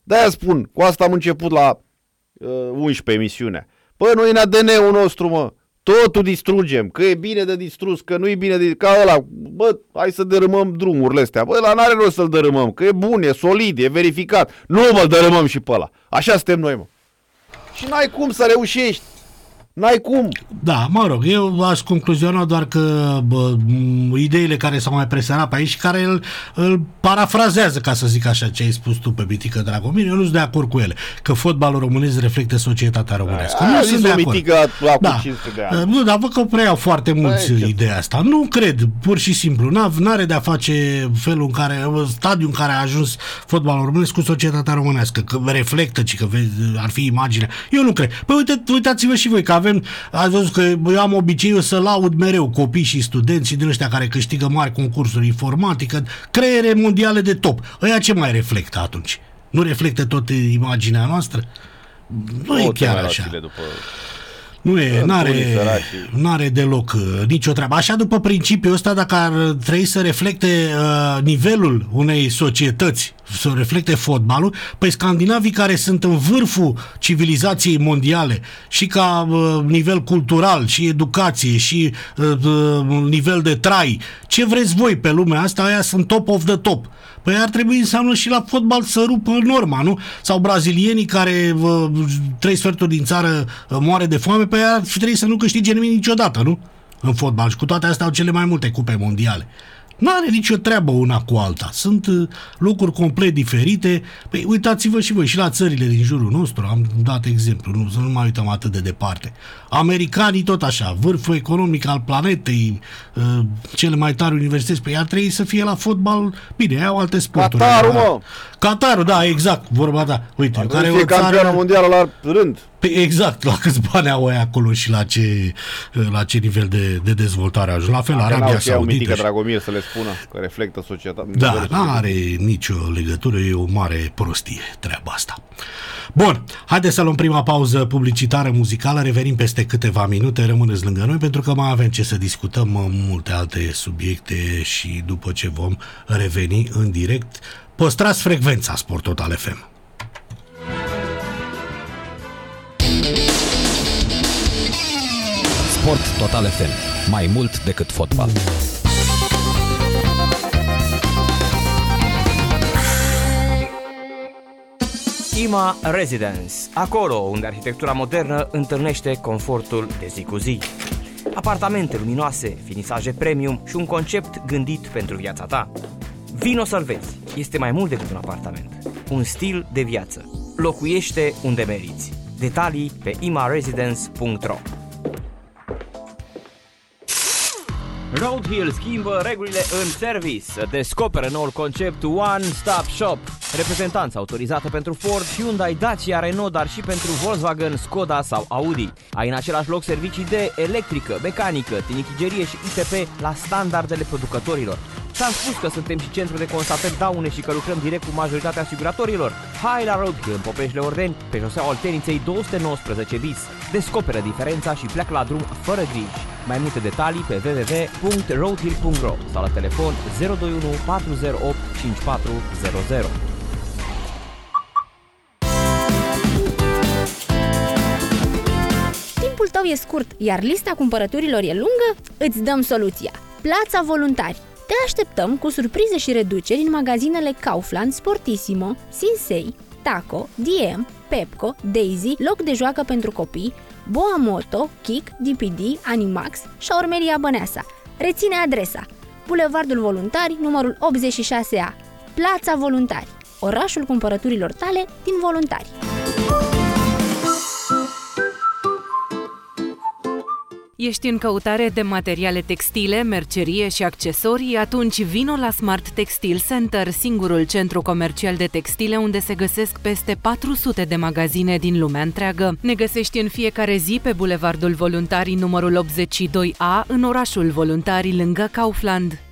De-aia spun, cu asta am început la 11 emisiunea. Bă, noi în ADN-ul nostru, mă, totul distrugem, că e bine de distrus, că nu e bine de... Ca ăla, bă, hai să dărâmăm drumurile astea. Bă, ăla n-are rost să-l dărâmăm, că e bun, e solid, e verificat. Nu, mă, dărâmăm și pe ăla. Așa suntem noi, mă. Și n-ai cum să reușești. N-ai cum. Da, mă rog, eu aș concluziona doar că ideile care s-au mai preserat pe aici și care îl parafrazează, ca să zic așa, ce ai spus tu pe Mitică Dragomir, eu nu sunt de acord cu ele, că fotbalul românesc reflectă societatea românească. Nu sunt de acord. Mitică la 500 de ani. Nu, dar văd că preiau foarte mulți ideea asta. Nu cred, pur și simplu. N-are de-a face felul în care, stadiul în care a ajuns fotbalul românesc cu societatea românească, că reflectă, ci că ar fi imaginea. Eu nu cred. Păi uitați-vă și voi că ați văzut că eu am obiceiul să laud mereu copii și studenți și din ăștia care câștigă mari concursuri informatică, creiere mondiale de top. Ăia ce mai reflectă atunci? Nu reflectă tot imaginea noastră? Nu e chiar așa. Nu e, n-are deloc nicio treabă. Așa, după principiul ăsta, dacă ar trebui să reflecte nivelul unei societăți, să reflecte fotbalul, păi scandinavii care sunt în vârful civilizației mondiale și ca nivel cultural și educație și nivel de trai, ce vreți voi pe lumea asta, aia sunt top of the top. Păi ar trebui înseamnă și la fotbal să rupă norma, nu? Sau brazilienii care 3 sferturi din țară moare de foame, păi ar trebui să nu câștige nimic niciodată, nu? În fotbal. Și cu toate astea au cele mai multe cupe mondiale. Nu are nicio treabă una cu alta. Sunt lucruri complet diferite. Păi uitați-vă și voi, și la țările din jurul nostru, am dat exemplu, să nu mai uităm atât de departe. Americanii tot așa, vârful economic al planetei, cele mai tari universități, păi ar trebui să fie la fotbal, bine, au alte sporturi. Qatarul, mă! Qatarul, da, exact, vorba ta. Uite, care e o campioană mondială la rând. Păi exact, la câți bani au aia acolo și la ce nivel de dezvoltare ajung. La fel, Arabia Saudită. Mitică Dragomir să le spună că reflectă societatea. Da, nu are nicio legătură, e o mare prostie treaba asta. Bun, haideți să luăm prima pauză publicitară muzicală, revenim peste câteva minute, rămâneți lângă noi pentru că mai avem ce să discutăm, multe alte subiecte și după ce vom reveni în direct, păstrați frecvența Sport Total FM. Sport Total FM. Mai mult decât fotbal. IMA Residence. Acolo unde arhitectura modernă întâlnește confortul de zi cu zi. Apartamente luminoase, finisaje premium și un concept gândit pentru viața ta. Vino să-l vezi. Este mai mult decât un apartament. Un stil de viață. Locuiește unde meriți. Detalii pe imaresidence.ro. Roadhill schimbă regulile în service. Descoperă noul concept One Stop Shop. Reprezentanță autorizată pentru Ford, Hyundai, Dacia, Renault, dar și pentru Volkswagen, Skoda sau Audi. Ai în același loc servicii de electrică, mecanică, tinichigerie și ITP la standardele producătorilor. Ți-am spus că suntem și centru de constatări daune și că lucrăm direct cu majoritatea asiguratorilor. Hai la Roadhill în Popeșle Ordeni, pe șoseaua Olteniței 219 bis. Descoperă diferența și pleacă la drum fără griji. Mai multe detalii pe www.roadhill.ro sau la telefon 021 408 5400. Timpul tău e scurt, iar lista cumpărăturilor e lungă? Îți dăm soluția. Plața Voluntari. Te așteptăm cu surprize și reduceri în magazinele Kaufland, Sportissimo, Sinsei, Taco, DM, Pepco, Daisy, loc de joacă pentru copii, Boa Moto, Kik, DPD, Animax, Șaurmeria Băneasa. Reține adresa: Bulevardul Voluntari, numărul 86A. Plața Voluntari. Orașul cumpărăturilor tale din Voluntari. Ești în căutare de materiale textile, mercerie și accesorii? Atunci vino la Smart Textile Center, singurul centru comercial de textile unde se găsesc peste 400 de magazine din lumea întreagă. Ne găsești în fiecare zi pe Bulevardul Voluntarii numărul 82A, în orașul Voluntari, lângă Kaufland.